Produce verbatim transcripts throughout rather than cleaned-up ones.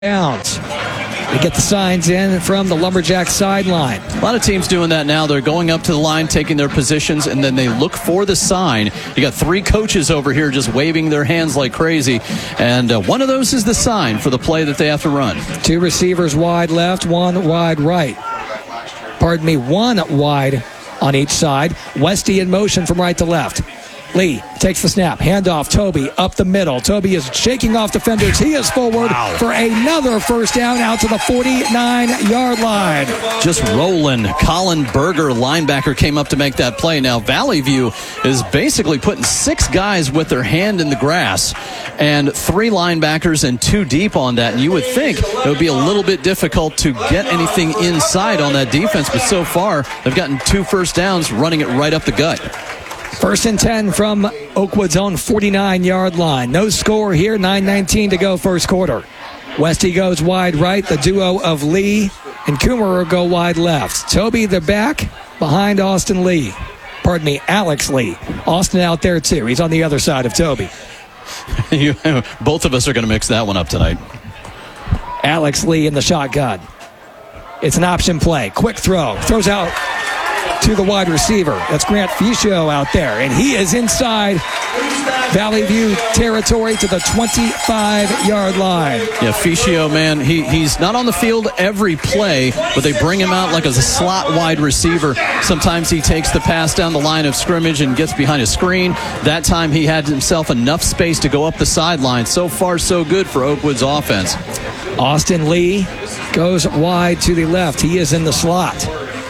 Downs. We get the signs in from the Lumberjack sideline. A lot of teams doing that now. They're going up to the line, taking their positions, and then they look for the sign. You got three coaches over here just waving their hands like crazy, and uh, one of those is the sign for the play that they have to run. Two receivers wide left, one wide right. Pardon me, one wide on each side. Westy in motion from right to left. Lee takes the snap. Handoff. Toby up the middle. Toby is shaking off defenders. He is forward wow. for another first down out to the forty-nine-yard line. Just rolling. Colin Berger, linebacker, came up to make that play. Now, Valley View is basically putting six guys with their hand in the grass and three linebackers and two deep on that. And you would think it would be a little bit difficult to get anything inside on that defense, but so far they've gotten two first downs running it right up the gut. First and ten from Oakwood's own forty-nine-yard line. No score here, nine nineteen to go first quarter. Westy goes wide right. The duo of Lee and Coomer go wide left. Toby the back behind Austin Lee. Pardon me, Alex Lee. Austin out there too. He's on the other side of Toby. you, both of us are going to mix that one up tonight. Alex Lee in the shotgun. It's an option play. Quick throw. Throws out to the wide receiver. That's Grant Ficio out there, and he is inside Valley View territory to the twenty-five-yard line. Yeah, Ficio, man, he, he's not on the field every play, but they bring him out like as a slot wide receiver. Sometimes he takes the pass down the line of scrimmage and gets behind a screen. That time he had himself enough space to go up the sideline. So far, so good for Oakwood's offense. Austin Lee goes wide to the left. He is in the slot.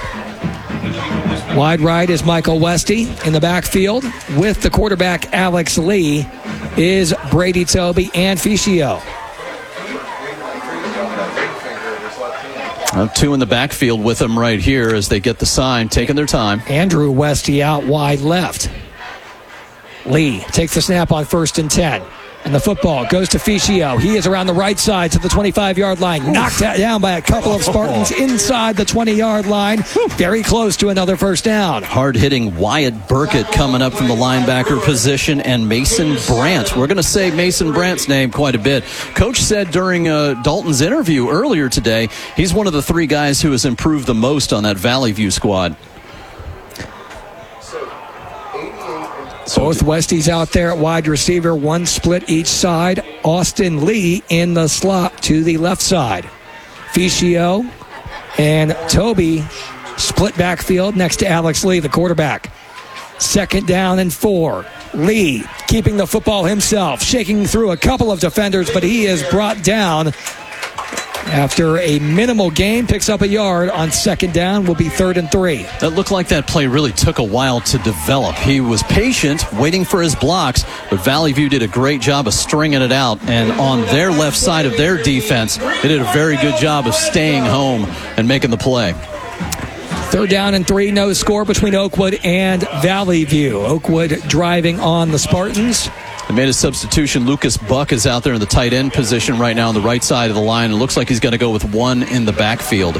Wide right is Michael Westy. In the backfield with the quarterback Alex Lee is Brady Toby and Ficio. Uh, two in the backfield with them right here as they get the sign, taking their time. Andrew Westy out wide left. Lee takes the snap on first and ten. And the football goes to Ficio. He is around the right side to the twenty-five-yard line. Knocked down by a couple of Spartans inside the twenty-yard line. Very close to another first down. Hard-hitting Wyatt Burkett coming up from the linebacker position, and Mason Brandt. We're going to say Mason Brandt's name quite a bit. Coach said during uh, Dalton's interview earlier today, he's one of the three guys who has improved the most on that Valley View squad. Both Westies out there at wide receiver, one split each side. Austin Lee in the slot to the left side. Ficio and Toby split backfield next to Alex Lee, the quarterback. Second down and four. Lee keeping the football himself, shaking through a couple of defenders, but he is brought down after a minimal gain. Picks up a yard on second down. Will be third and three. That looked like that play really took a while to develop. He was patient, waiting for his blocks, but Valley View did a great job of stringing it out. And on their left side of their defense, they did a very good job of staying home and making the play. Third down and three, no score between Oakwood and Valley View. Oakwood driving on the Spartans. They made a substitution. Lucas Buck is out there in the tight end position right now on the right side of the line. It looks like he's going to go with one in the backfield.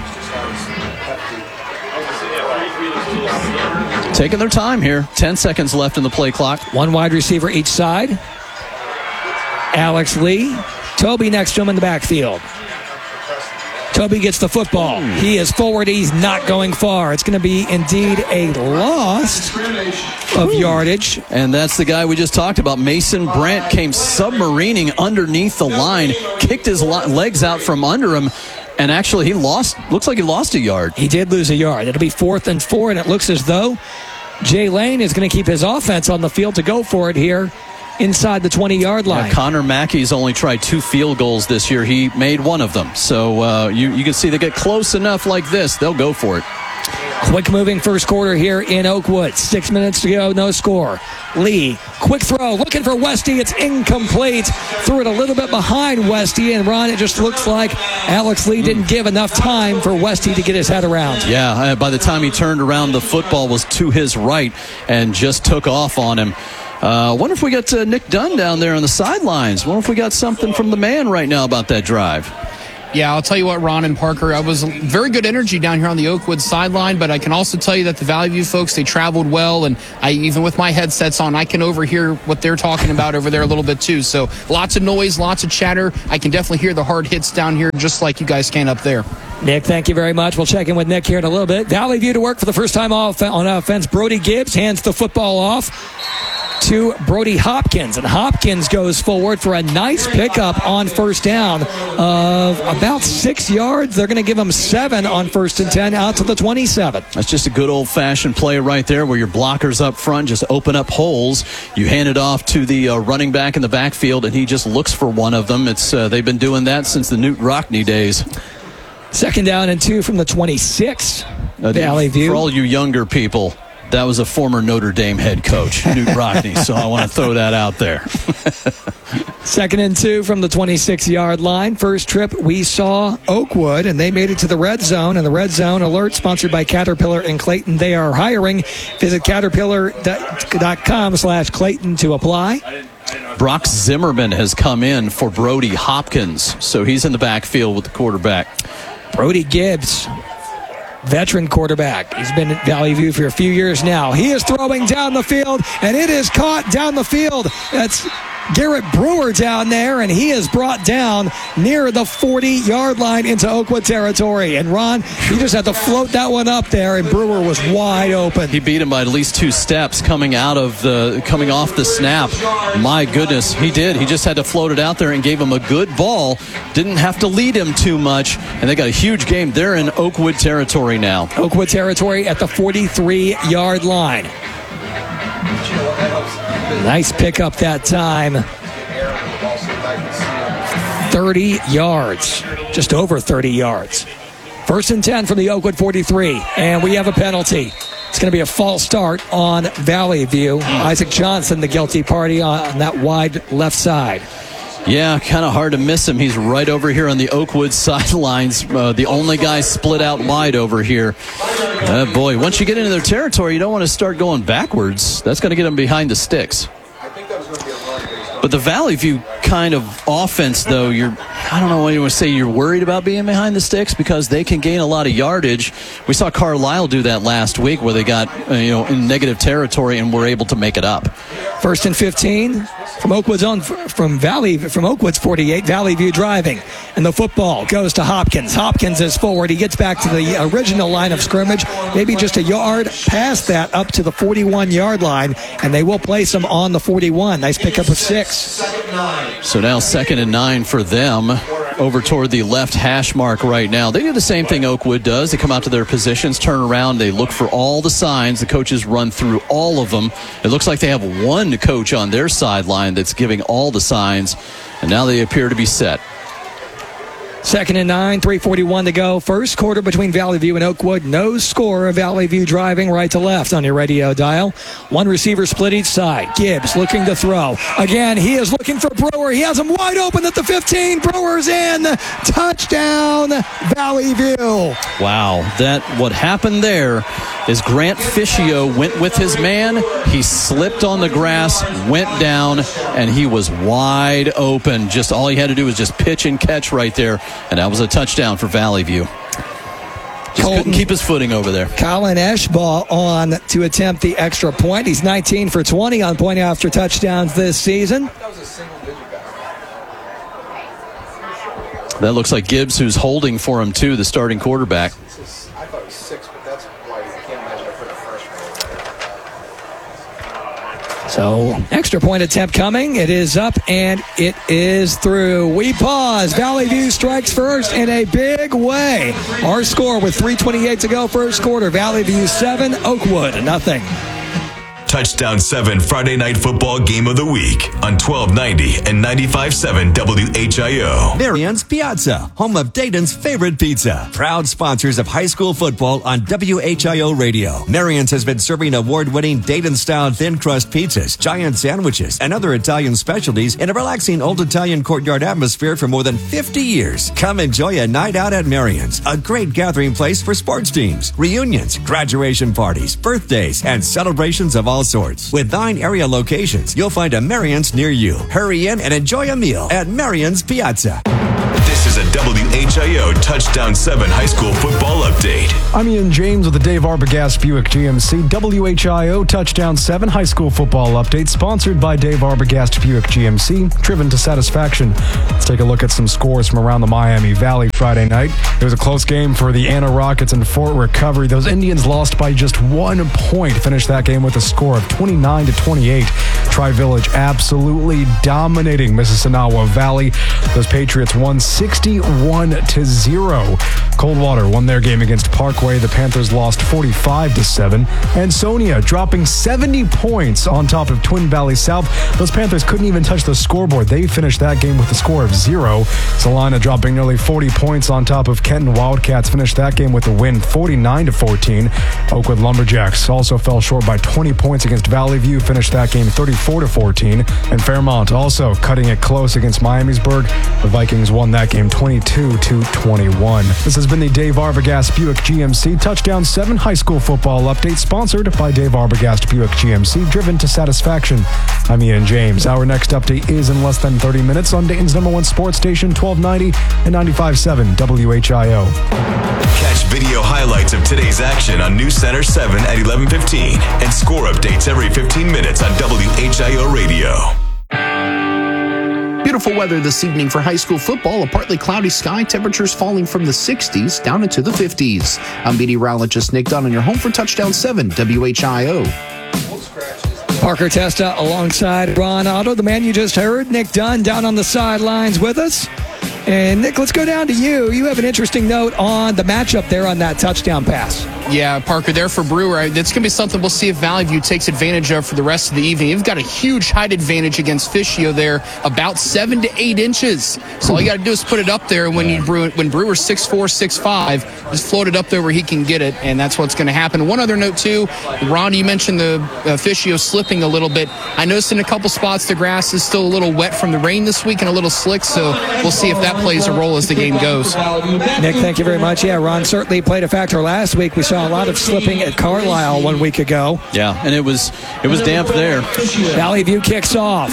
Taking their time here. Ten seconds left in the play clock. One wide receiver each side. Alex Lee. Toby next to him in the backfield. Toby gets the football. He is forward. He's not going far. It's going to be indeed a loss of yardage. And that's the guy we just talked about. Mason Brandt came submarining underneath the line, kicked his legs out from under him, and actually he lost, looks like he lost a yard. He did lose a yard. It'll be fourth and four, and it looks as though Jay Lane is going to keep his offense on the field to go for it here inside the twenty-yard line. Yeah, Connor Mackey's only tried two field goals this year. He made one of them. So uh, you, you can see they get close enough like this, they'll go for it. Quick moving first quarter here in Oakwood. Six minutes to go, no score. Lee, quick throw, looking for Westy. It's incomplete. Threw it a little bit behind Westy, and Ron, it just looks like Alex Lee didn't give enough time for Westy to get his head around. Yeah, uh, by the time he turned around, the football was to his right and just took off on him. I uh, wonder if we got uh, Nick Dunn down there on the sidelines. Wonder if we got something from the man right now about that drive. Yeah, I'll tell you what, Ron and Parker, I was very good energy down here on the Oakwood sideline, but I can also tell you that the Valley View folks, they traveled well, and I even with my headsets on, I can overhear what they're talking about over there a little bit too. So lots of noise, lots of chatter. I can definitely hear the hard hits down here just like you guys can up there. Nick, thank you very much. We'll check in with Nick here in a little bit. Valley View to work for the first time off on offense. Brody Gibbs hands the football off to Brody Hopkins, and Hopkins goes forward for a nice pickup on first down of about six yards. They're going to give him seven on first and ten out to the twenty-seven. That's just a good old-fashioned play right there where your blockers up front just open up holes. You hand it off to the uh, running back in the backfield, and he just looks for one of them. It's uh, they've been doing that since the Newt Rockney days. Second down and two from the twenty-six. Uh, Valley View. For all you younger people, that was a former Notre Dame head coach, Newt Rockney, so I want to throw that out there. Second and two from the twenty-six-yard line. First trip, we saw Oakwood, and they made it to the red zone. And the red zone alert sponsored by Caterpillar and Clayton. They are hiring. Visit caterpillar dot com slash Clayton to apply. Brock Zimmerman has come in for Brody Hopkins, so he's in the backfield with the quarterback. Brody Gibbs, veteran quarterback. He's been at Valley View for a few years now. He is throwing down the field, and it is caught down the field. That's Garrett Brewer down there, and he is brought down near the forty-yard line into Oakwood territory. And Ron, he just had to float that one up there, and Brewer was wide open. He beat him by at least two steps coming out of the coming off the snap. My goodness, he did. He just had to float it out there and gave him a good ball. Didn't have to lead him too much, and they got a huge game. They're in Oakwood territory now. Oakwood territory at the forty-three-yard line. Nice pickup that time. thirty yards. Just over thirty yards. First and ten from the Oakwood forty-three. And we have a penalty. It's going to be a false start on Valley View. Isaac Johnson, the guilty party on that wide left side. Yeah, kind of hard to miss him. He's right over here on the Oakwood sidelines. Uh, the only guy split out wide over here. Uh, boy, once you get into their territory, you don't want to start going backwards. That's going to get them behind the sticks. But the Valley View kind of offense, though, you're, I don't know what you want to say, you're worried about being behind the sticks because they can gain a lot of yardage. We saw Carlisle do that last week where they got, uh, you know, in negative territory and were able to make it up. First and fifteen from Oakwood's own, from Valley, from Oakwood's forty-eight, Valley View driving. And the football goes to Hopkins. Hopkins is forward. He gets back to the original line of scrimmage, maybe just a yard past that up to the forty-one-yard line, and they will place him on the forty-one. Nice pickup of six. So now second and nine for them over toward the left hash mark right now. They do the same thing Oakwood does. They come out to their positions, turn around, they look for all the signs. The coaches run through all of them. It looks like they have one coach on their sideline that's giving all the signs, and now they appear to be set. Second and nine, three forty-one to go. First quarter between Valley View and Oakwood. No score of Valley View driving right to left on your radio dial. One receiver split each side. Gibbs looking to throw. Again, he is looking for Brewer. He has him wide open at the fifteen. Brewer's in. Touchdown, Valley View. Wow. That what happened there is Grant Fischio went with his man. He slipped on the grass, went down, and he was wide open. Just all he had to do was just pitch and catch right there. And that was a touchdown for Valley View. Just Colton, couldn't keep his footing over there. Colin Eschbaugh on to attempt the extra point. He's nineteen for twenty on point after touchdowns this season. That looks like Gibbs, who's holding for him, too, the starting quarterback. I thought it was six, but that's why I can't imagine I put a freshman. So, extra point attempt coming. It is up, and it is through. We pause. Valley View strikes first in a big way. Our score with three twenty-eight to go first quarter. Valley View seven, Oakwood nothing. Touchdown seven Friday Night Football Game of the Week on twelve ninety and ninety-five point seven W H I O. Marion's Piazza, home of Dayton's favorite pizza. Proud sponsors of high school football on W H I O Radio. Marion's has been serving award-winning Dayton-style thin crust pizzas, giant sandwiches, and other Italian specialties in a relaxing old Italian courtyard atmosphere for more than fifty years. Come enjoy a night out at Marion's, a great gathering place for sports teams, reunions, graduation parties, birthdays, and celebrations of all sorts. With nine area locations, you'll find a Marion's near you. Hurry in and enjoy a meal at Marion's Piazza. This is a W H H I O Touchdown seven High School Football Update. I'm Ian James with the Dave Arbogast Buick G M C W H I O Touchdown seven High School Football Update, sponsored by Dave Arbogast Buick G M C, driven to satisfaction. Let's take a look at some scores from around the Miami Valley Friday night. It was a close game for the Anna Rockets and Fort Recovery. Those Indians lost by just one point, finished that game with a score of twenty-nine to twenty-eight. Tri-Village absolutely dominating Mississinawa Valley. Those Patriots won sixty-one to zero. Coldwater won their game against Parkway. The Panthers lost forty-five to seven. And Sonia dropping seventy points on top of Twin Valley South. Those Panthers couldn't even touch the scoreboard. They finished that game with a score of zero. Salina dropping nearly forty points on top of Kenton Wildcats. Finished that game with a win, forty-nine to fourteen. Oakwood Lumberjacks also fell short by twenty points against Valley View. Finished that game thirty-four to fourteen. And Fairmont also cutting it close against Miamisburg. The Vikings won that game twenty-two to twenty-one. This has been the Dave Arbogast Buick G M C Touchdown seven High School Football Update, sponsored by Dave Arbogast Buick G M C, driven to satisfaction. I'm Ian James. Our next update is in less than thirty minutes on Dayton's number one sports station, twelve ninety and ninety-five point seven W H I O. Catch video highlights of today's action on News Center seven at eleven fifteen and score updates every fifteen minutes on W H I O Radio. Beautiful weather this evening for high school football. A partly cloudy sky, temperatures falling from the sixties down into the fifties. I'm meteorologist Nick Dunn, and you're home for Touchdown seven W H I O. Parker Testa alongside Ron Otto, the man you just heard. Nick Dunn down on the sidelines with us. And Nick, let's go down to you. You have an interesting note on the matchup there on that touchdown pass. Yeah, Parker, there for Brewer. That's going to be something we'll see if Valley View takes advantage of for the rest of the evening. You've got a huge height advantage against Fishio there, about seven to eight inches. So all you got to do is put it up there. When you Brewer, when Brewer's six four, six five, just float it up there where he can get it, and that's what's going to happen. One other note, too, Ron, you mentioned the uh, Fishio slipping a little bit. I noticed in a couple spots the grass is still a little wet from the rain this week and a little slick, so we'll see if that plays a role as the game goes. Nick, thank you very much. Yeah, Ron certainly played a factor last week. We saw a lot of slipping at Carlisle one week ago. Yeah, and it was it was damp there. Valley View kicks off.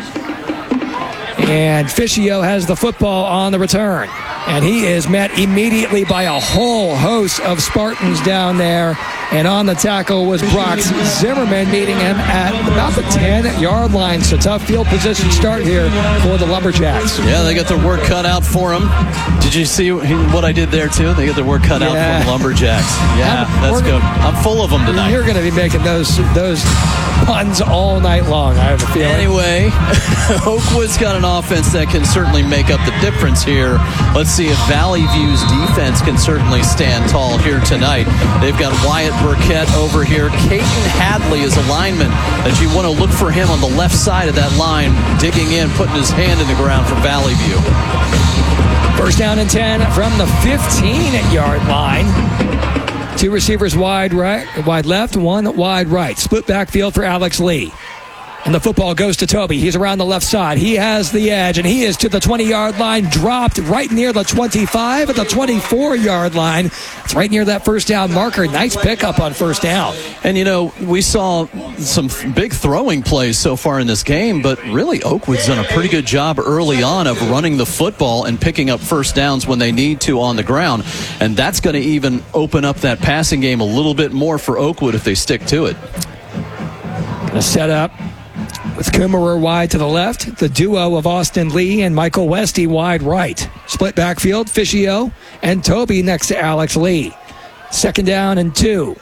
And Fishio has the football on the return. And he is met immediately by a whole host of Spartans down there. And on the tackle was Brock Zimmerman, meeting him at about the ten-yard line. So tough field position start here for the Lumberjacks. Yeah, they got their work cut out for them. Did you see what I did there, too? They got their work cut yeah. out for the Lumberjacks. Yeah, I'm, that's good. I'm full of them tonight. You're going to be making those those puns all night long, I have a feeling. Anyway, Oakwood's got an offense that can certainly make up the difference here. Let's see if Valley View's defense can certainly stand tall here tonight. They've got Wyatt Burkett over here. Caden Hadley is a lineman that you want to look for him on the left side of that line, digging in, putting his hand in the ground for Valley View. First down and ten from the fifteen-yard line. Two receivers wide right, wide left, one wide right. Split backfield for Alex Lee. And the football goes to Toby. He's around the left side. He has the edge, and he is to the twenty-yard line, dropped right near the twenty-five at the twenty-four-yard line. It's right near that first down marker. Nice pickup on first down. And, you know, we saw some big throwing plays so far in this game, but really Oakwood's done a pretty good job early on of running the football and picking up first downs when they need to on the ground. And that's going to even open up that passing game a little bit more for Oakwood if they stick to it. Going to set up with Kummerer wide to the left, the duo of Austin Lee and Michael Westy wide right. Split backfield, Fishio and Toby next to Alex Lee. Second down and two.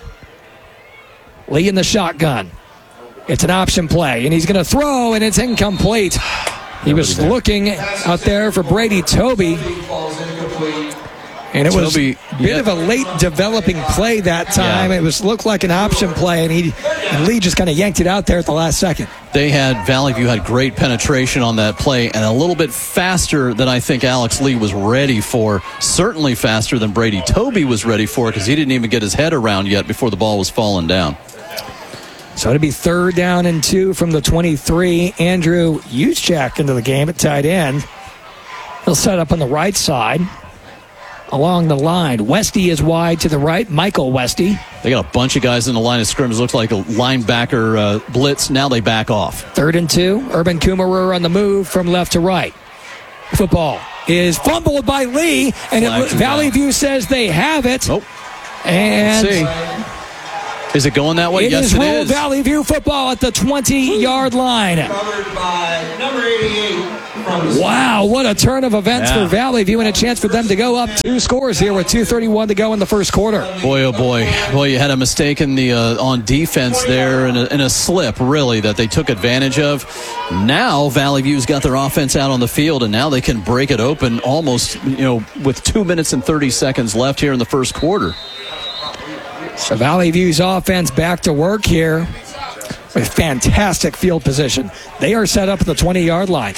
Lee in the shotgun. It's an option play, and he's going to throw, and it's incomplete. He was looking out there for Brady Toby. And it was Toby, a bit yeah. of a late developing play that time. Yeah. It was looked like an option play, and he and Lee just kind of yanked it out there at the last second. They had, Valley View had great penetration on that play and a little bit faster than I think Alex Lee was ready for. Certainly faster than Brady Toby was ready for because he didn't even get his head around yet before the ball was falling down. So it'll be third down and two from the twenty-three. Andrew Juszczyk into the game at tight end. He'll set up on the right side. Along the line, Westy is wide to the right. Michael Westy. They got a bunch of guys in the line of scrimmage. Looks like a linebacker uh, blitz. Now they back off. Third and two. Urban Kummerer on the move from left to right. Football is fumbled by Lee, and it, Valley View says they have it. Oh. And Let's see. Is it going that way? It yes, is it ruled is. Valley View football at the twenty-yard line. Covered by number eighty-eight. From Wow, what a turn of events Yeah. for Valley View and a chance for them to go up two scores here with two thirty-one to go in the first quarter. Boy, oh boy. Boy, you had a mistake in the uh, on defense there and a, and a slip, really, that they took advantage of. Now Valley View's got their offense out on the field, and now they can break it open almost, you know, with two minutes and thirty seconds left here in the first quarter. So Valley View's offense back to work here with fantastic field position. They are set up at the twenty-yard line.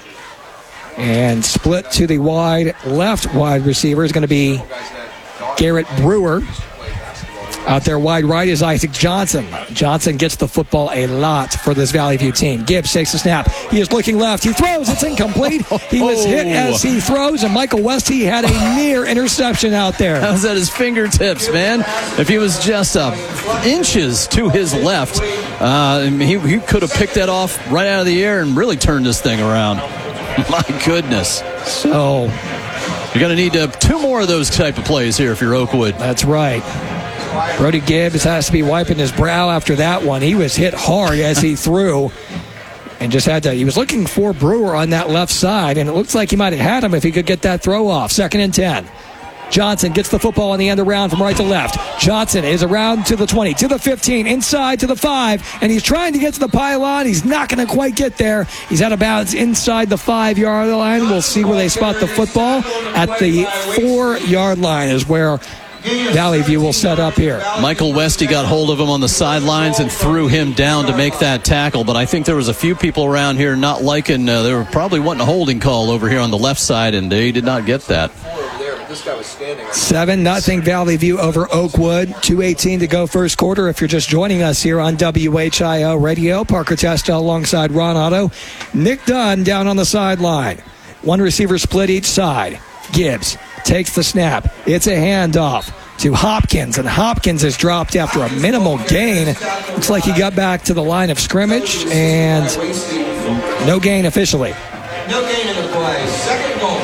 And split to the wide left wide receiver is going to be Garrett Brewer. Out there wide right is Isaac Johnson. Johnson gets the football a lot for this Valley View team. Gibbs takes the snap. He is looking left. He throws. It's incomplete. He was hit as he throws, and Michael Westy had a near interception out there. That was at his fingertips, man. If he was just uh, inches to his left, uh, he, he could have picked that off right out of the air and really turned this thing around. My goodness. So you're going to need uh, two more of those type of plays here if you're Oakwood. That's right. Brody Gibbs has to be wiping his brow after that one. He was hit hard as he threw and just had to, he was looking for Brewer on that left side, and it looks like he might have had him if he could get that throw off. Second and ten. Johnson gets the football on the end around from right to left. Johnson is around to the twenty, to the fifteen, inside to the five, and he's trying to get to the pylon. He's not going to quite get there. He's out of bounds inside the five-yard line. We'll see where they spot the football. At the four-yard line is where Valley View will set up here. Michael Westy got hold of him on the sidelines and threw him down to make that tackle, but I think there was a few people around here not liking, uh, they were probably wanting a holding call over here on the left side, and they did not get that. This guy was standing. seven nothing Valley View over Oakwood. two eighteen to go first quarter. If you're just joining us here on W H I O Radio, Parker Testel alongside Ron Otto. Nick Dunn down on the sideline. One receiver split each side. Gibbs takes the snap. It's a handoff to Hopkins, and Hopkins is dropped after a minimal gain. Looks like he got back to the line of scrimmage, and no gain officially. No gain in the play. Second goal.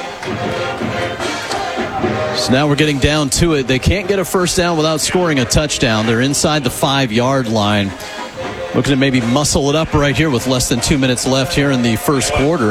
So now we're getting down to it. They can't get a first down without scoring a touchdown. They're inside the five-yard line. Looking to maybe muscle it up right here with less than two minutes left here in the first quarter.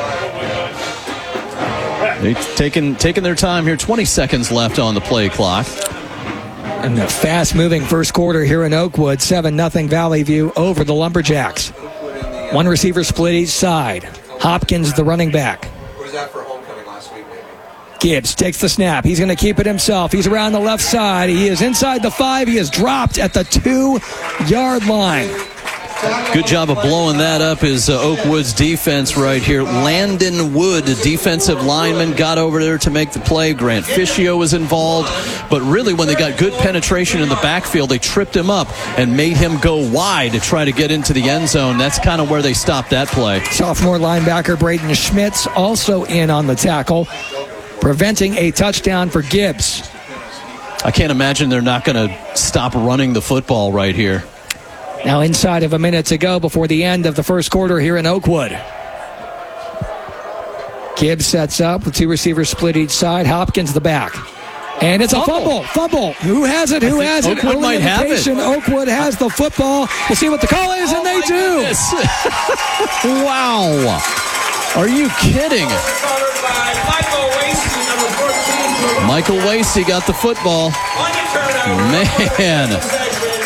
They've taken, taken their time here. twenty seconds left on the play clock. And the fast-moving first quarter here in Oakwood. seven nothing Valley View over the Lumberjacks. One receiver split each side. Hopkins, the running back. What was that for homecoming last week, maybe? Gibbs takes the snap. He's going to keep it himself. He's around the left side. He is inside the five. He is dropped at the two-yard line. Good job of blowing that up is uh, Oakwood's defense right here. Landon Wood, defensive lineman, got over there to make the play. Grant Fischio was involved. But really, when they got good penetration in the backfield, they tripped him up and made him go wide to try to get into the end zone. That's kind of where they stopped that play. Sophomore linebacker Braden Schmitz also in on the tackle, preventing a touchdown for Gibbs. I can't imagine they're not going to stop running the football right here. Now inside of a minute to go before the end of the first quarter here in Oakwood. Gibbs sets up with two receivers split each side. Hopkins the back. And it's a fumble. Fumble. Who has it? Who has it? Oakwood might have it. Oakwood has the football. We'll see what the call is, and they do. Wow. Are you kidding? Covered by Michael Wasey, number fourteen. Michael Wasey got the football. On the turnover. Man.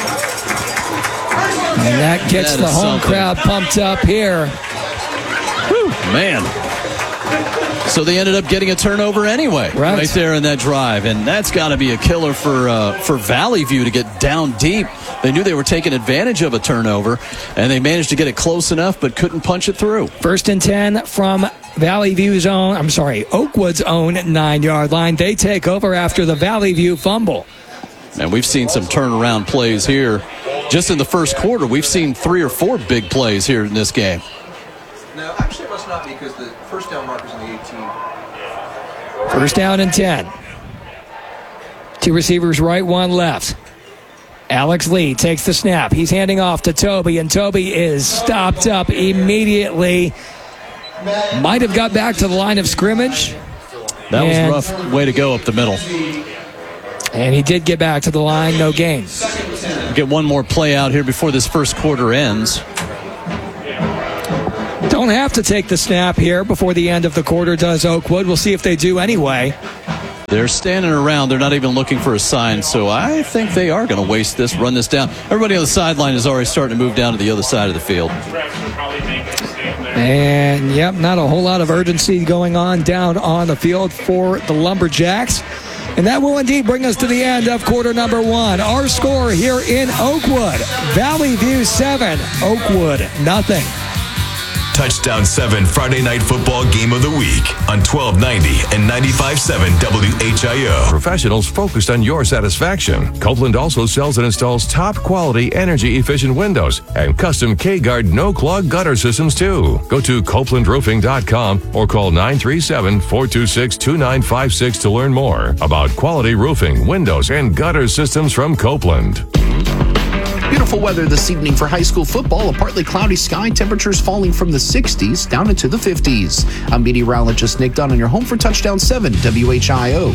And that gets That the is home something. crowd pumped up here. Whew, man. So they ended up getting a turnover anyway, Right. right there in that drive. And that's got to be a killer for uh, for Valley View to get down deep. They knew they were taking advantage of a turnover, and they managed to get it close enough but couldn't punch it through. First and ten from Valley View's own, I'm sorry, Oakwood's own nine-yard line. They take over after the Valley View fumble. And we've seen some turnaround plays here. Just in the first quarter, we've seen three or four big plays here in this game. No, actually it must not be because the first down marker's in the eighteen. First down and ten. Two receivers right, one left. Alex Lee takes the snap. He's handing off to Toby, and Toby is stopped up immediately might have got back to the line of scrimmage. That And- was a rough way to go up the middle. And he did get back to the line, no gain. Get one more play out here before this first quarter ends. Don't have to take the snap here before the end of the quarter, does Oakwood. We'll see if they do anyway. They're standing around. They're not even looking for a sign. So I think they are going to waste this, run this down. Everybody on the sideline is already starting to move down to the other side of the field. And, yep, not a whole lot of urgency going on down on the field for the Lumberjacks. And that will indeed bring us to the end of quarter number one. Our score here in Oakwood, Valley View seven, Oakwood nothing. Touchdown seven Friday Night Football Game of the Week on twelve ninety and ninety-five point seven W H I O. Professionals focused on your satisfaction. Copeland also sells and installs top quality energy efficient windows and custom K-Guard no clog gutter systems too. Go to copeland roofing dot com or call nine three seven, four two six, two nine five six to learn more about quality roofing, windows, and gutter systems from Copeland. Beautiful weather this evening for high school football. A partly cloudy sky, temperatures falling from the sixties down into the fifties. I'm meteorologist Nick Dunn, and you're home for Touchdown seven W H I O.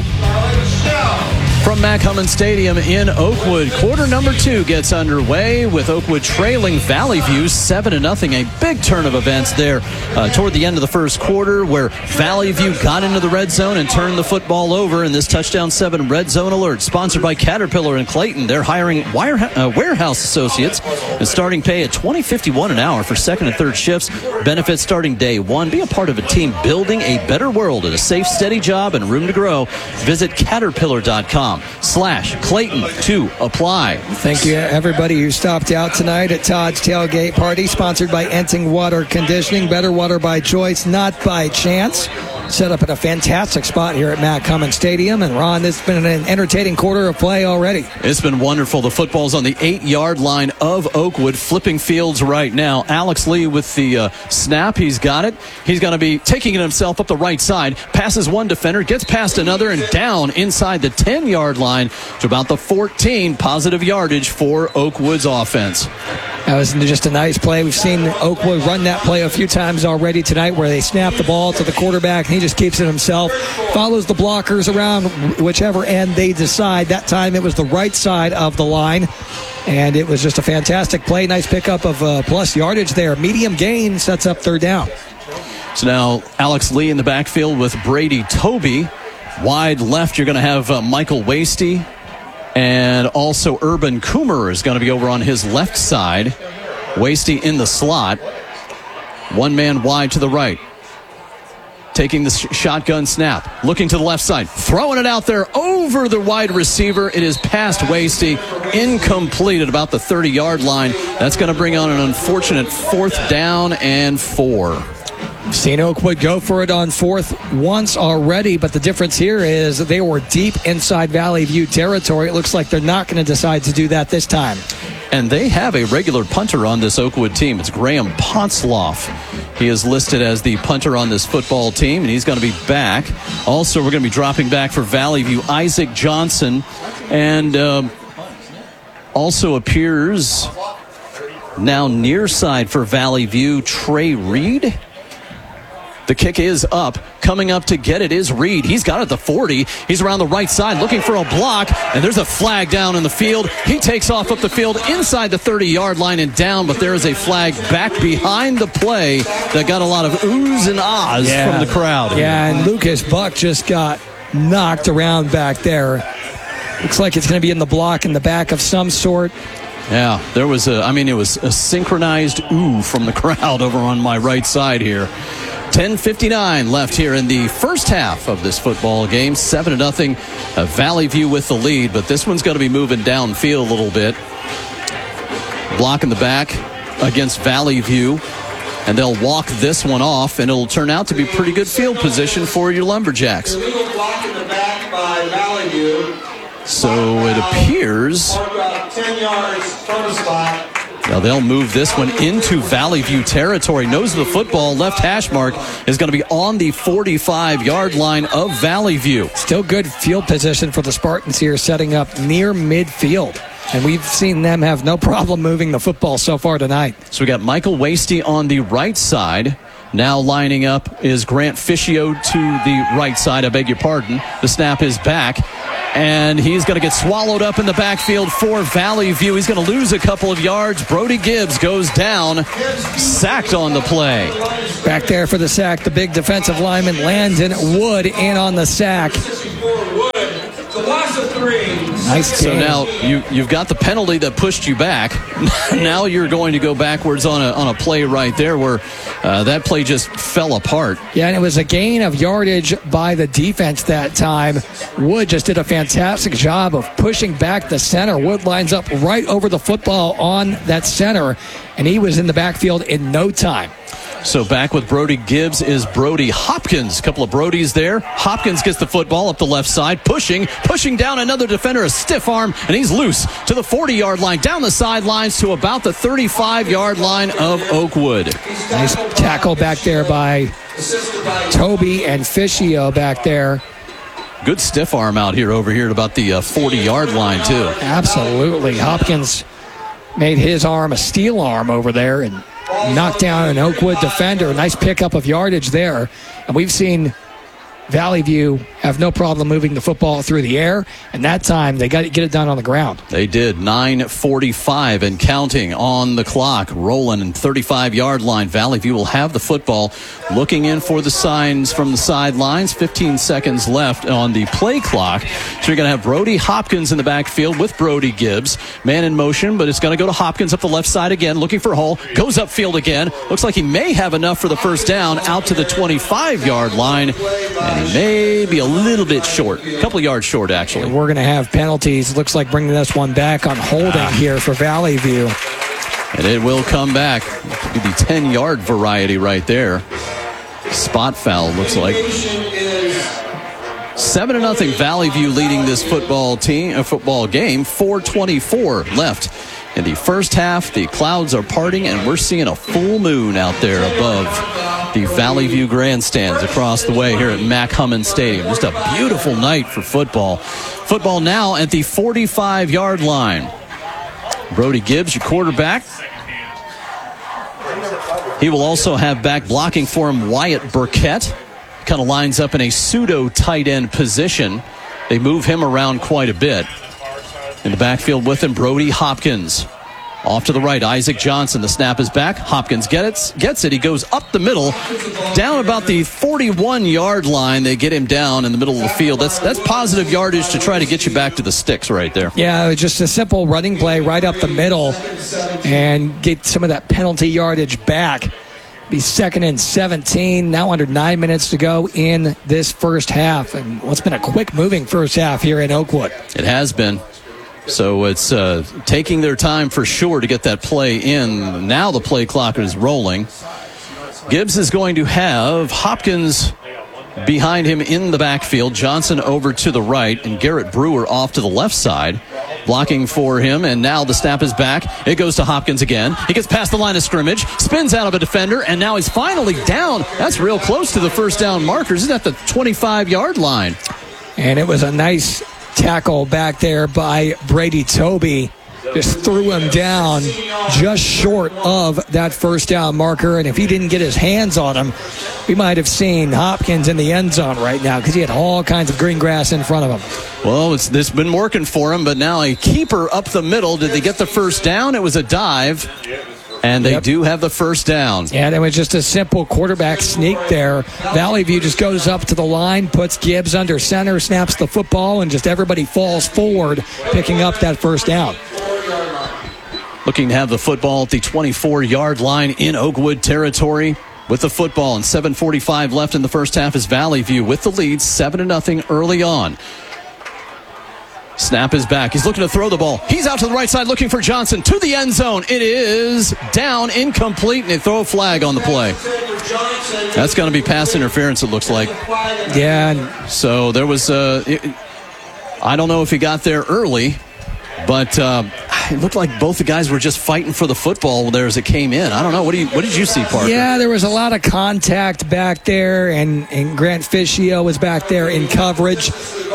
From Mac Hummin Stadium in Oakwood, quarter number two gets underway with Oakwood trailing Valley View seven to nothing. A big turn of events there uh, toward the end of the first quarter, where Valley View got into the red zone and turned the football over. In this Touchdown seven Red Zone Alert, sponsored by Caterpillar and Clayton. They're hiring wire, uh, warehouse associates and starting pay at twenty fifty-one an hour for second and third shifts. Benefits starting day one. Be a part of a team building a better world at a safe, steady job and room to grow. Visit caterpillar dot com slash Clayton to apply. Thank you, everybody who stopped out tonight at Todd's Tailgate Party, sponsored by Enting Water Conditioning. Better water by choice, not by chance. Set up in a fantastic spot here at Mac Hummin Stadium. And Ron, this has been an entertaining quarter of play already. It's been wonderful. The football's on the eight-yard line of Oakwood, flipping fields right now. Alex Lee with the uh, snap. He's got it. He's going to be taking it himself up the right side. Passes one defender, gets past another, and down inside the ten-yard line to about the fourteen. Positive yardage for Oakwood's offense. That was just a nice play. We've seen Oakwood run that play a few times already tonight, where they snap the ball to the quarterback and he just keeps it himself, follows the blockers around whichever end they decide. That time it was the right side of the line, and it was just a fantastic play. Nice pickup of uh, plus yardage there. Medium gain sets up third down. So now Alex Lee in the backfield with Brady Toby. Wide left, you're going to have uh, Michael Wasty. And also Urban Coomer is going to be over on his left side. Wasty in the slot. One man wide to the right. Taking the sh- shotgun snap. Looking to the left side. Throwing it out there over the wide receiver. It is past Wasty. Incomplete at about the thirty-yard line. That's going to bring on an unfortunate fourth down and four. Seen Oakwood go for it on fourth once already, but the difference here is they were deep inside Valley View territory. It looks like they're not going to decide to do that this time. And they have a regular punter on this Oakwood team. It's Graham Ponsloff. He is listed as the punter on this football team, and he's going to be back. Also, we're going to be dropping back for Valley View, Isaac Johnson. And um, also appears now near side for Valley View, Trey Reed. The kick is up. Coming up to get it is Reed. He's got it at the forty. He's around the right side looking for a block, and there's a flag down in the field. He takes off up the field inside the thirty-yard line and down, but there is a flag back behind the play that got a lot of oohs and ahs yeah. from the crowd. Yeah, and Lucas Buck just got knocked around back there. Looks like it's going to be in the block in the back of some sort. Yeah, there was a, I mean, it was a synchronized ooh from the crowd over on my right side here. ten fifty-nine left here in the first half of this football game. seven to nothing. Uh, Valley View with the lead, but this one's going to be moving downfield a little bit. Block in the back against Valley View, and they'll walk this one off, and it'll turn out to be pretty good field position for your Lumberjacks. Illegal block in the back by Valley View. So it appears About ten yards from the spot. now they'll move this one into Valley View territory. Nose of the football, left hash mark is going to be on the forty-five-yard line of Valley View. Still good field position for the Spartans here, setting up near midfield. And we've seen them have no problem moving the football so far tonight. So we got Michael Wasty on the right side. Now lining up is Grant Fischio to the right side. I beg your pardon. The snap is back. And he's going to get swallowed up in the backfield for Valley View. He's going to lose a couple of yards. Brody Gibbs goes down, sacked on the play. Back there for the sack, the big defensive lineman Landon Wood in on the sack. Nice So game. now you, you've got the penalty that pushed you back. Now you're going to go backwards on a, on a play right there where uh, that play just fell apart. Yeah, and it was a gain of yardage by the defense that time. Wood just did a fantastic job of pushing back the center. Wood lines up right over the football on that center, and he was in the backfield in no time. So back with Brody Gibbs is Brody Hopkins. A couple of Brodies there. Hopkins gets the football up the left side, pushing, pushing down another defender, a stiff arm, and he's loose to the forty-yard line, down the sidelines to about the thirty-five-yard line of Oakwood. Nice tackle back there by Toby and Fischio back there. Good stiff arm out here over here at about the uh, forty-yard line, too. Absolutely. Hopkins made his arm a steel arm over there and knocked down an Oakwood defender. Nice pickup of yardage there. And we've seen Valley View have no problem moving the football through the air, and that time they got to get it done on the ground. They did. nine forty-five and counting on the clock. Rolling in thirty-five-yard line. Valley View will have the football, looking in for the signs from the sidelines. fifteen seconds left on the play clock. So you're going to have Brody Hopkins in the backfield with Brody Gibbs. Man in motion, but it's going to go to Hopkins up the left side again, looking for Hull. Goes upfield again. Looks like he may have enough for the first down out to the twenty-five-yard line. And he may be a little bit short. A couple of yards short, actually. And we're going to have penalties. Looks like bringing this one back on holding ah. here for Valley View. And it will come back. It could be ten-yard variety right there. Spot foul, looks like. Seven to nothing. Valley View leading this football team, a football game. four twenty-four left in the first half. The clouds are parting, and we're seeing a full moon out there above the Valley View grandstands across the way here at Mac Hummin Stadium. Just a beautiful night for football. Football now at the forty-five-yard line. Brody Gibbs, your quarterback. He will also have back blocking for him Wyatt Burkett. Kind of lines up in a pseudo tight end position. They move him around quite a bit. In the backfield with him, Brody Hopkins. Off to the right, Isaac Johnson. The snap is back. Hopkins gets it. Gets it. He goes up the middle, down about the forty-one-yard line. They get him down in the middle of the field. That's that's positive yardage to try to get you back to the sticks right there. Yeah, just a simple running play right up the middle and get some of that penalty yardage back. Be second and seventeen. Now under nine minutes to go in this first half. And what's been a quick-moving first half here in Oakwood. It has been. So it's uh, taking their time for sure to get that play in. Now the play clock is rolling. Gibbs is going to have Hopkins behind him in the backfield. Johnson over to the right, and Garrett Brewer off to the left side, blocking for him. And now the snap is back. It goes to Hopkins again. He gets past the line of scrimmage, spins out of a defender, and now he's finally down. That's real close to the first down markers. He's at the twenty-five-yard line. And it was a nice tackle back there by Brady Toby. Just threw him down just short of that first down marker. And if he didn't get his hands on him, we might have seen Hopkins in the end zone right now because he had all kinds of green grass in front of him. Well, it's, it's been working for him, but now a keeper up the middle. Did they get the first down? It was a dive. And they yep. do have the first down. Yeah, it was just a simple quarterback sneak there. Valley View just goes up to the line, puts Gibbs under center, snaps the football, and just everybody falls forward, picking up that first down. Looking to have the football at the twenty-four-yard line in Oakwood territory. With the football and seven forty-five left in the first half is Valley View with the lead, seven to nothing early on. Snap is back. He's looking to throw the ball. He's out to the right side looking for Johnson to the end zone. It is down, incomplete, and they throw a flag on the play. That's going to be pass interference, it looks like. Yeah. So there was, uh, it, I don't know if he got there early, but uh, it looked like both the guys were just fighting for the football there as it came in. I don't know. What, do you, what did you see, Parker? Yeah, there was a lot of contact back there, and, and Grant Fischio was back there in coverage.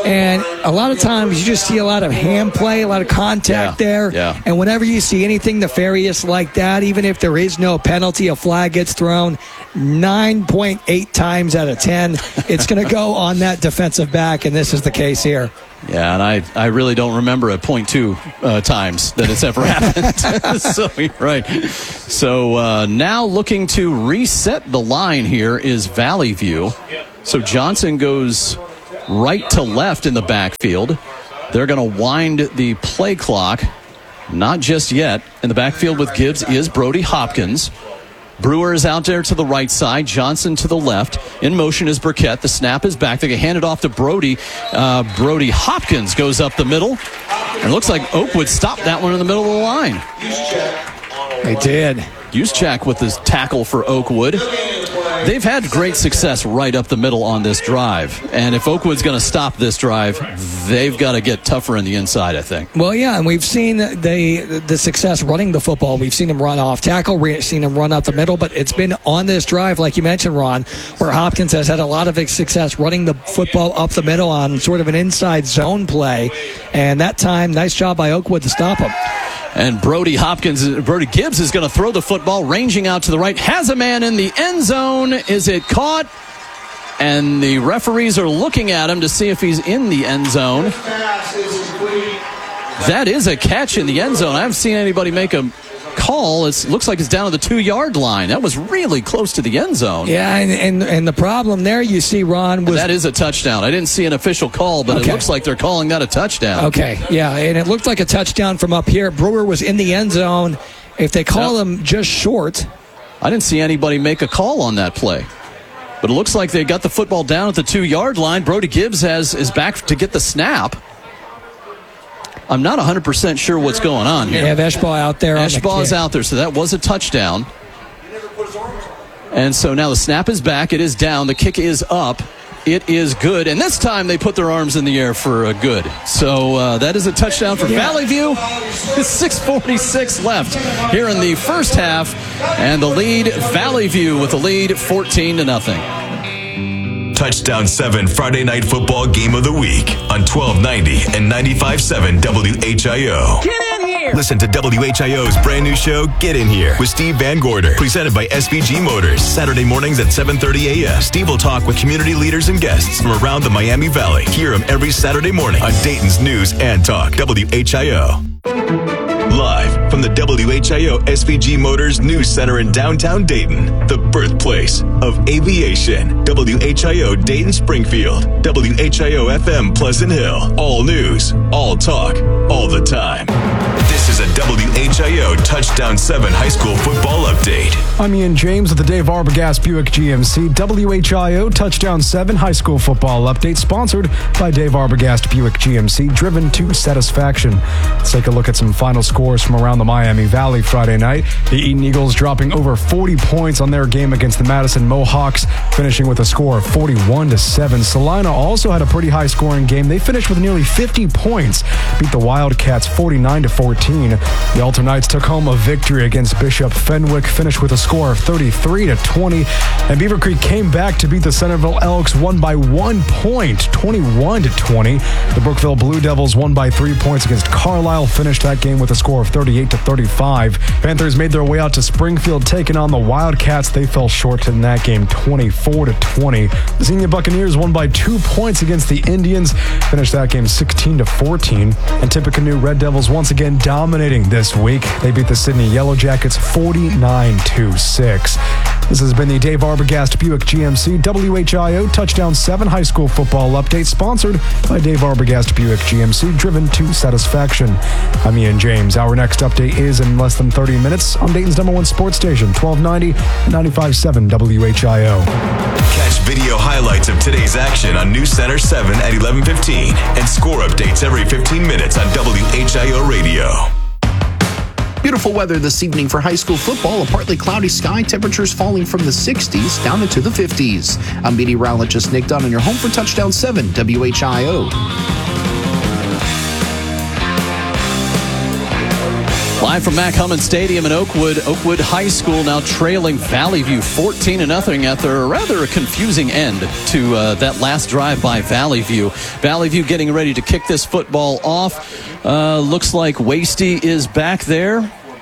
And a lot of times you just see a lot of hand play, a lot of contact Yeah, there. yeah. And whenever you see anything nefarious like that, even if there is no penalty, a flag gets thrown, nine point eight times out of ten, it's going to go on that defensive back, and this is the case here. Yeah, and I, I really don't remember at point two uh, times that it's ever happened. So you're right. So uh, now looking to reset the line here is Valley View. So Johnson goes right to left in the backfield. They're going to wind the play clock. Not just yet. In the backfield with Gibbs is Brody Hopkins. Brewer is out there to the right side. Johnson to the left. In motion is Burkett. The snap is back. They hand it off to Brody. Uh, Brody Hopkins goes up the middle. And it looks like Oakwood stopped that one in the middle of the line. They did. Juszczyk with his tackle for Oakwood. They've had great success right up the middle on this drive. And if Oakwood's going to stop this drive, they've got to get tougher in the inside, I think. Well, yeah, and we've seen the the success running the football. We've seen them run off tackle, we've seen them run up the middle, but it's been on this drive, like you mentioned, Ron, where Hopkins has had a lot of success running the football up the middle on sort of an inside zone play. And that time, nice job by Oakwood to stop him. And Brody Hopkins, Brody Gibbs is going to throw the football, ranging out to the right. Has a man in the end zone. Is it caught? And the referees are looking at him to see if he's in the end zone. That is a catch in the end zone. I haven't seen anybody make a call. It looks like it's down to the two-yard line. That was really close to the end zone. Yeah, and and, and the problem there, you see, Ron, was... That is a touchdown. I didn't see an official call, but okay. It looks like they're calling that a touchdown. Okay, yeah, and it looked like a touchdown from up here. Brewer was in the end zone. If they call Yep. him just short... I didn't see anybody make a call on that play. But it looks like they got the football down at the two-yard line. Brody Gibbs has is back to get the snap. I'm not one hundred percent sure what's going on here. They have Eshbaugh out there. Eshbaugh is out there, so that was a touchdown. And so now the snap is back. It is down. The kick is up. It is good. And this time they put their arms in the air for a good. So uh, that is a touchdown for yeah. Valley View. It's six forty-six left here in the first half. And the lead, Valley View with the lead fourteen to nothing. Touchdown seven Friday Night Football Game of the Week on twelve ninety and ninety-five point seven W H I O. Get in here! Listen to W H I O's brand new show, Get In Here, with Steve Van Gorder, presented by S V G Motors. Saturday mornings at seven thirty a.m. Steve will talk with community leaders and guests from around the Miami Valley. Hear him every Saturday morning on Dayton's News and Talk, W H I O. Live from the W H I O S V G Motors News Center in downtown Dayton, the birthplace of aviation. W H I O Dayton Springfield, W H I O F M Pleasant Hill. All news, all talk, all the time. This is a W H I O Touchdown seven High School Football Update. I'm Ian James with the Dave Arbogast Buick G M C W H I O Touchdown seven High School Football Update, sponsored by Dave Arbogast Buick G M C, driven to satisfaction. Let's take a look at some final scores from around the Miami Valley Friday night. The Eaton Eagles dropping over forty points on their game against the Madison Mohawks, finishing with a score of forty-one to seven. Salina also had a pretty high scoring game. They finished with nearly fifty points, beat the Wildcats forty-nine to fourteen. The Alta Knights took home a victory against Bishop Fenwick, finished with a score of thirty-three to twenty. And Beaver Creek came back to beat the Centerville Elks, won by one point, twenty-one to twenty. The Brookville Blue Devils won by three points against Carlisle, finished that game with a score of thirty-eight to thirty-five. Panthers made their way out to Springfield, taking on the Wildcats. They fell short in that game, twenty-four to twenty. The Xenia Buccaneers won by two points against the Indians, finished that game sixteen to fourteen. And Tippecanoe Red Devils once again dominating this week. They beat the Sydney Yellow Jackets forty-nine to six. This has been the Dave Arbogast Buick G M C W H I O Touchdown seven High School Football Update, sponsored by Dave Arbogast Buick G M C, driven to satisfaction. I'm Ian James. Our next update is in less than thirty minutes on Dayton's number one sports station, twelve ninety and ninety-five point seven W H I O. Catch video highlights of today's action on News Center seven at eleven fifteen and score updates every fifteen minutes on W H I O Radio. Beautiful weather this evening for high school football. A partly cloudy sky, temperatures falling from the sixties down into the fifties. I'm meteorologist Nick Dunn, and you're home for Touchdown seven W H I O. Live from Mac Hummon Stadium in Oakwood, Oakwood High School now trailing Valley View fourteen to nothing after a rather confusing end to uh, that last drive by Valley View. Valley View getting ready to kick this football off. Uh, looks like Wasty is back there.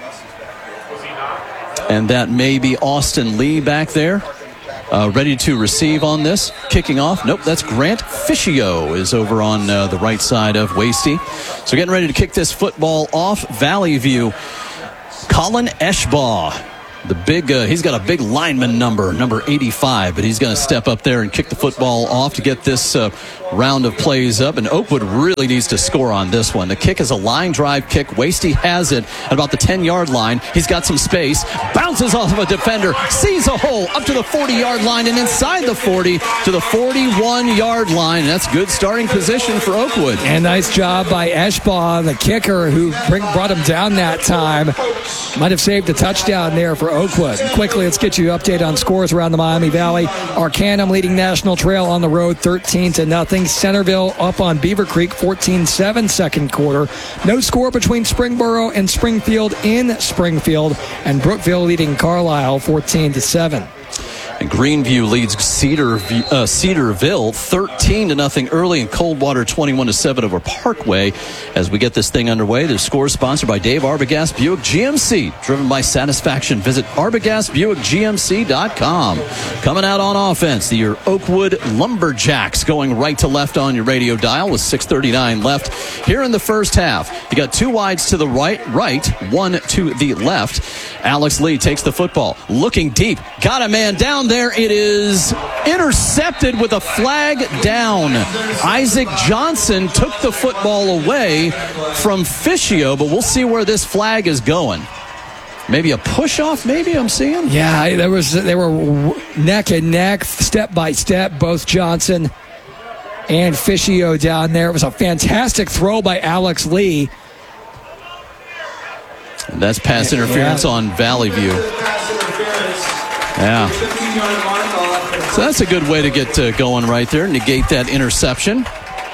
And that may be Austin Lee back there. Uh, ready to receive on this. Kicking off. Nope, that's Grant Fischio is over on uh, the right side of Wasty. So getting ready to kick this football off. Valley View. Colin Eschbaugh. The big, uh, he's got a big lineman number, number eighty-five, but he's going to step up there and kick the football off to get this uh, round of plays up. And Oakwood really needs to score on this one. The kick is a line drive kick. Wasty has it at about the ten-yard line. He's got some space, bounces off of a defender, sees a hole up to the forty-yard line, and inside the forty to the forty-one-yard line. And that's good starting position for Oakwood. And nice job by Eschbaugh, the kicker, who bring, brought him down that time. Might have saved a touchdown there for Oakwood. Quickly, let's get you an update on scores around the Miami Valley. Arcanum leading National Trail on the road thirteen to nothing. Centerville up on Beaver Creek fourteen seven second quarter. No score between Springboro and Springfield in Springfield. And Brookville leading Carlisle fourteen to seven. And Greenview leads Cedar, uh, Cedarville thirteen to nothing early, and Coldwater twenty-one to seven over Parkway. As we get this thing underway, the score is sponsored by Dave Arbogast Buick G M C, driven by satisfaction. Visit Arbogast Buick G M C dot com. Coming out on offense, the your Oakwood Lumberjacks going right to left on your radio dial with six thirty-nine left here in the first half. You got two wides to the right, right, one to the left. Alex Lee takes the football, looking deep, got a man down there. It is intercepted with a flag down. Isaac Johnson took the football away from Fischio, but we'll see where this flag is going. Maybe a push-off, maybe, I'm seeing? Yeah, there was they were neck and neck, step by step, both Johnson and Fischio down there. It was a fantastic throw by Alex Lee. And that's pass interference yeah. on Valley View. Yeah. So that's a good way to get uh, going right there. Negate that interception.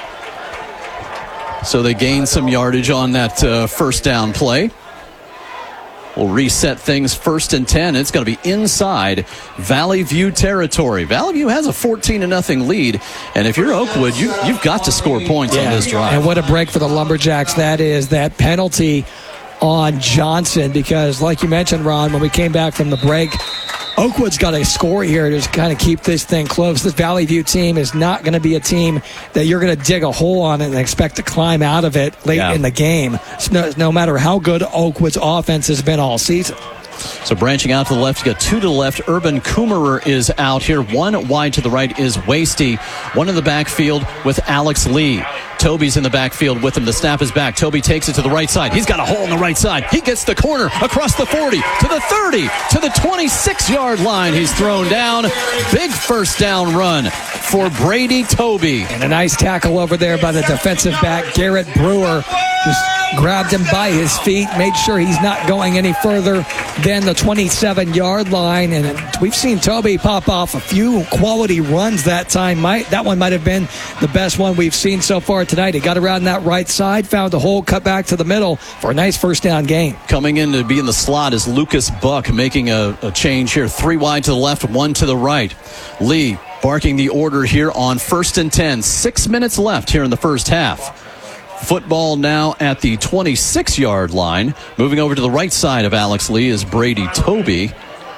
So they gain some yardage on that uh, first down play. We'll reset things first and ten. It's going to be inside Valley View territory. Valley View has a fourteen to nothing lead. And if you're Oakwood, you, you've got to score points yeah. on this drive. And what a break for the Lumberjacks that is. That penalty on Johnson, because like you mentioned, Ron, when we came back from the break, Oakwood's got to score here to just kind of keep this thing close. This Valley View team is not going to be a team that you're going to dig a hole on and expect to climb out of it late yeah. in the game, no, no matter how good Oakwood's offense has been all season. So branching out to the left, you got two to the left. Urban Coomerer is out here. One wide to the right is Wasty. One in the backfield with Alex Lee. Toby's in the backfield with him. The snap is back. Toby takes it to the right side. He's got a hole in the right side. He gets the corner across the forty to the thirty to the twenty-six-yard line. He's thrown down. Big first down run for Brady Toby. And a nice tackle over there by the defensive back, Garrett Brewer. Just grabbed him by his feet, made sure he's not going any further than the twenty-seven-yard line. And we've seen Toby pop off a few quality runs that time. Might, that one might have been the best one we've seen so far tonight. He got around that right side, found a hole, cut back to the middle for a nice first down gain. Coming in to be in the slot is Lucas Buck, making a, a change here. Three wide to the left, one to the right. Lee barking the order here on first and ten. Six minutes left here in the first half. Football now at the twenty-six-yard line. Moving over to the right side of Alex Lee is Brady Toby.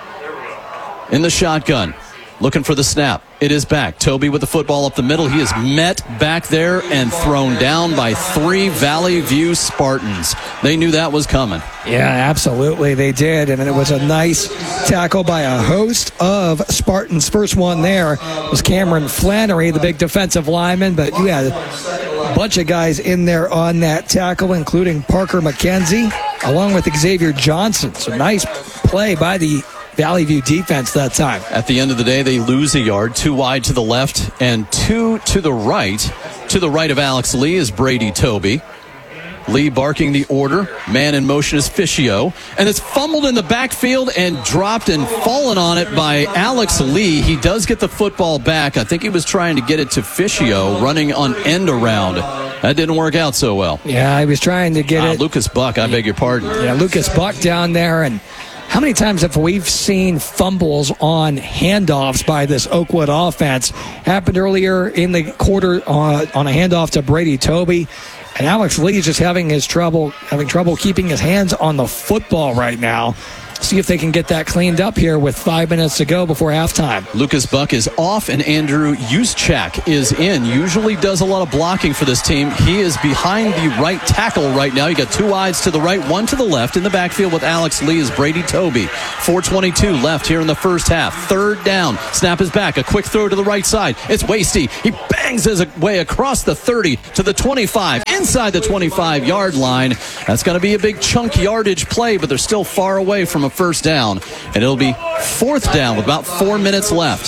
In the shotgun, looking for the snap. It is back. Toby with the football up the middle. He is met back there and thrown down by three Valley View Spartans. They knew that was coming. Yeah, absolutely. They did. And it was a nice tackle by a host of Spartans. First one there was Cameron Flannery, the big defensive lineman. But you had a bunch of guys in there on that tackle, including Parker McKenzie, along with Xavier Johnson. So nice play by the Valley View defense that time. At the end of the day, they lose a yard. Two wide to the left and two to the right. To the right of Alex Lee is Brady Toby. Lee barking the order. Man in motion is Fischio. And it's fumbled in the backfield and dropped and fallen on it by Alex Lee. He does get the football back. I think he was trying to get it to Fischio, running on end around. That didn't work out so well. Yeah, I was trying to get uh, it. Lucas Buck, I beg your pardon. Yeah, Lucas Buck down there. And how many times have we seen fumbles on handoffs by this Oakwood offense? Happened earlier in the quarter uh, on a handoff to Brady Toby. And Alex Lee is just having his trouble, having trouble keeping his hands on the football right now. See if they can get that cleaned up here with five minutes to go before halftime. Lucas Buck is off, and Andrew Juszczyk is in. Usually does a lot of blocking for this team. He is behind the right tackle right now. You got two wides to the right, one to the left. In the backfield with Alex Lee is Brady Toby. four twenty-two left here in the first half. Third down. Snap is back. A quick throw to the right side. It's Wasty. He bangs his way across the thirty to the twenty-five. Inside the twenty-five-yard line. That's going to be a big chunk yardage play, but they're still far away from a first down, and it'll be fourth down with about four minutes left.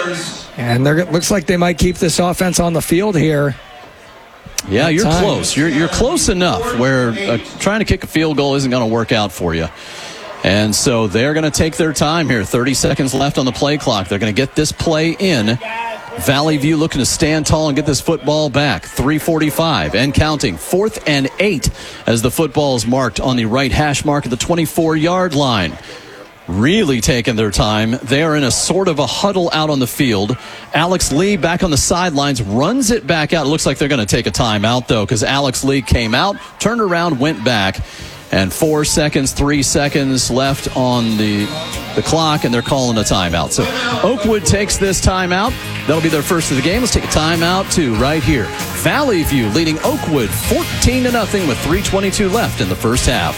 And it looks like they might keep this offense on the field here. Yeah, you're time. close. You're you're close enough where uh, trying to kick a field goal isn't going to work out for you. And so they're going to take their time here. thirty seconds left on the play clock. They're going to get this play in. Valley View looking to stand tall and get this football back. three forty-five and counting. Fourth and eight as the football is marked on the right hash mark at the twenty-four-yard line. Really taking their time. They are in a sort of a huddle out on the field. Alex Lee back on the sidelines, runs it back out. It looks like they're going to take a timeout, though, because Alex Lee came out, turned around, went back. And four seconds, three seconds left on the the clock, and they're calling a timeout. So Oakwood takes this timeout. That'll be their first of the game. Let's take a timeout, too, right here. Valley View leading Oakwood fourteen to nothing with three twenty-two left in the first half.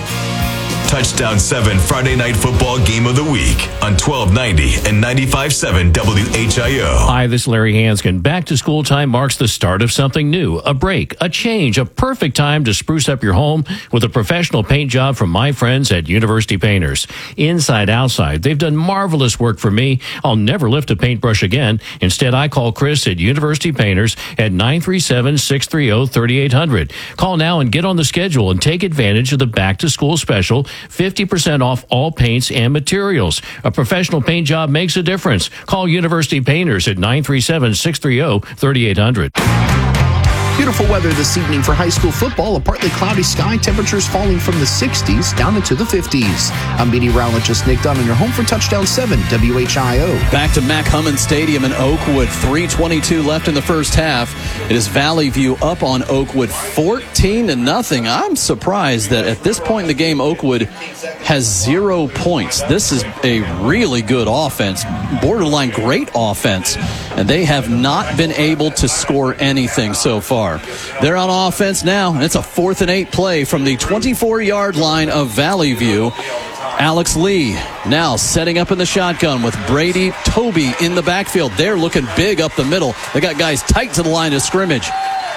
Touchdown seven Friday Night Football Game of the Week on twelve ninety and ninety-five point seven W H I O. Hi, this is Larry Hanskin. Back to school time marks the start of something new, a break, a change, a perfect time to spruce up your home with a professional paint job from my friends at University Painters. Inside, outside, they've done marvelous work for me. I'll never lift a paintbrush again. Instead, I call Chris at University Painters at nine three seven, six three zero, three eight zero zero. Call now and get on the schedule and take advantage of the back to school special, fifty percent off all paints and materials. A professional paint job makes a difference. Call University Painters at nine three seven, six three zero, three eight zero zero. Beautiful weather this evening for high school football. A partly cloudy sky, temperatures falling from the sixties down into the fifties. I'm meteorologist Nick Dunn, and you're home for Touchdown seven W H I O. Back to Mac Hummin Stadium in Oakwood. three twenty-two left in the first half. It is Valley View up on Oakwood fourteen to nothing. I'm surprised that at this point in the game, Oakwood has zero points. This is a really good offense, borderline great offense, and they have not been able to score anything so far. They're on offense now, and it's a fourth and eight play from the twenty-four-yard line of Valley View. Alex Lee now setting up in the shotgun with Brady Toby in the backfield. They're looking big up the middle. They got guys tight to the line of scrimmage.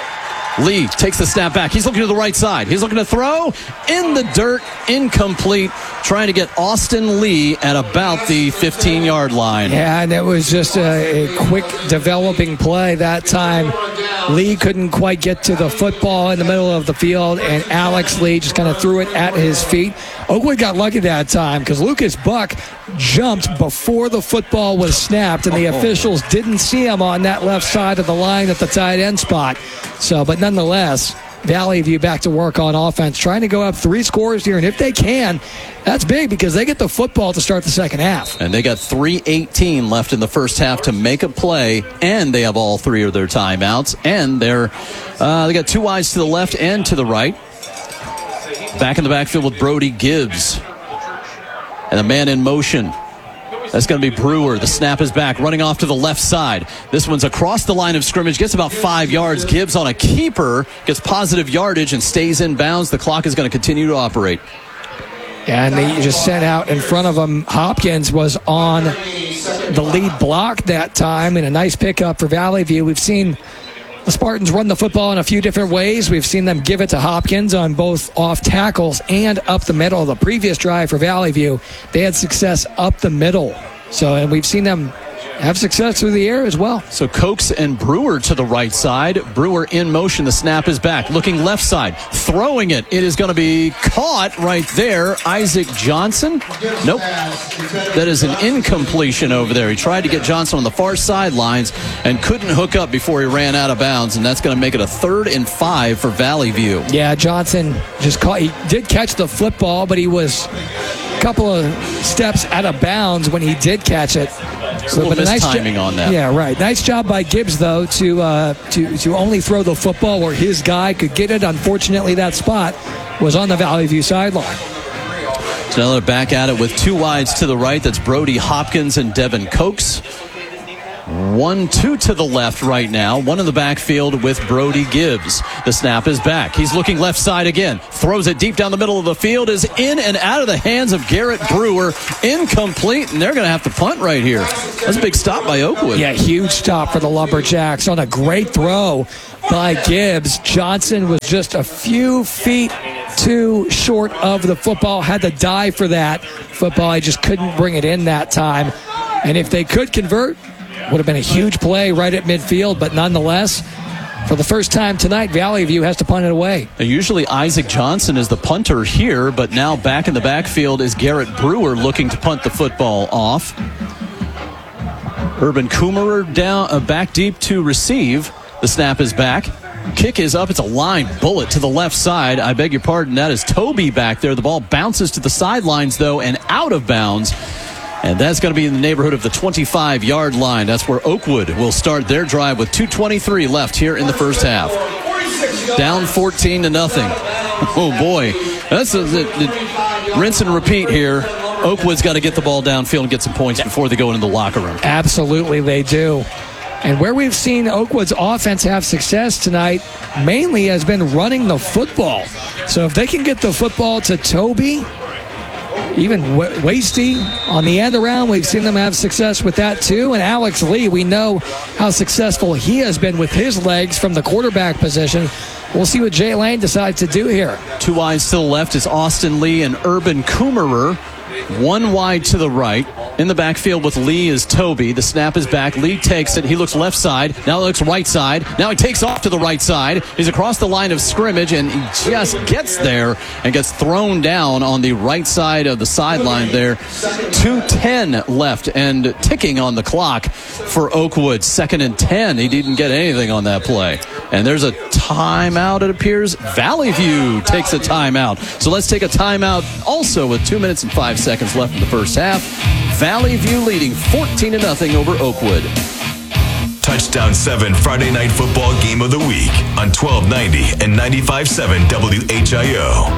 Lee takes the snap back. He's looking to the right side. He's looking to throw in the dirt, incomplete, trying to get Austin Lee at about the fifteen-yard line. Yeah, and it was just a, a quick developing play that time. Lee couldn't quite get to the football in the middle of the field, and Alex Lee just kind of threw it at his feet. Oakwood got lucky that time because Lucas Buck jumped before the football was snapped, and the officials didn't see him on that left side of the line at the tight end spot. So, but nonetheless, Valley View back to work on offense, trying to go up three scores here, and if they can, that's big because they get the football to start the second half. And they got three eighteen left in the first half to make a play, and they have all three of their timeouts, and they're uh, they got two wides to the left and to the right. Back in the backfield with Brody Gibbs, and a man in motion. That's going to be Brewer. The snap is back, running off to the left side. This one's across the line of scrimmage, gets about five yards. Gibbs on a keeper, gets positive yardage and stays in bounds. The clock is going to continue to operate. And they just sent out in front of him. Hopkins was on the lead block that time, and a nice pickup for Valley View. We've seen the Spartans run the football in a few different ways. We've seen them give it to Hopkins on both off tackles and up the middle. The previous drive for Valley View, they had success up the middle. So, and we've seen them have success through the air as well. So Cokes and Brewer to the right side. Brewer in motion. The snap is back. Looking left side. Throwing it. It is going to be caught right there. Isaac Johnson. Nope. That is an incompletion over there. He tried to get Johnson on the far sidelines and couldn't hook up before he ran out of bounds, and that's going to make it a third and five for Valley View. Yeah, Johnson just caught. He did catch the football, but he was a couple of steps out of bounds when he did catch it. So, a little nice mistiming jo- on that. Yeah, right. Nice job by Gibbs, though, to uh, to to only throw the football where his guy could get it. Unfortunately, that spot was on the Valley View sideline. So now they're back at it with two wides to the right. That's Brody Hopkins and Devin Cokes. One, two to the left right now. One in the backfield with Brody Gibbs. The snap is back. He's looking left side again. Throws it deep down the middle of the field. Is in and out of the hands of Garrett Brewer. Incomplete, and they're going to have to punt right here. That's a big stop by Oakwood. Yeah, huge stop for the Lumberjacks on a great throw by Gibbs. Johnson was just a few feet too short of the football. Had to dive for that football. He just couldn't bring it in that time. And if they could convert, would have been a huge play right at midfield, but nonetheless, for the first time tonight, Valley View has to punt it away. Now, usually Isaac Johnson is the punter here, but now back in the backfield is Garrett Brewer looking to punt the football off. Urban Kummerer down, uh, back deep to receive. The snap is back. Kick is up. It's a line bullet to the left side. I beg your pardon. That is Toby back there. The ball bounces to the sidelines, though, and out of bounds. And that's going to be in the neighborhood of the twenty-five-yard line. That's where Oakwood will start their drive with two twenty-three left here in the first half. Down fourteen to nothing. Oh, boy. That's a, the, the rinse and repeat here. Oakwood's got to get the ball downfield and get some points before they go into the locker room. Absolutely, they do. And where we've seen Oakwood's offense have success tonight mainly has been running the football. So if they can get the football to Toby, even Wasty on the end around, we've seen them have success with that too. And Alex Lee, we know how successful he has been with his legs from the quarterback position. We'll see what Jay Lane decides to do here. Two wides to the left is Austin Lee and Urban Kummerer. One wide to the right. In the backfield with Lee is Toby. The snap is back. Lee takes it. He looks left side. Now looks right side. Now he takes off to the right side. He's across the line of scrimmage, and he just gets there and gets thrown down on the right side of the sideline there. two ten left and ticking on the clock for Oakwood. Second and ten. He didn't get anything on that play. And there's a timeout, it appears. Valley View takes a timeout. So let's take a timeout also with two minutes and five seconds left in the first half. Valley View leading fourteen to nothing over Oakwood. Touchdown seven Friday Night Football Game of the Week on twelve ninety and ninety-five point seven W H I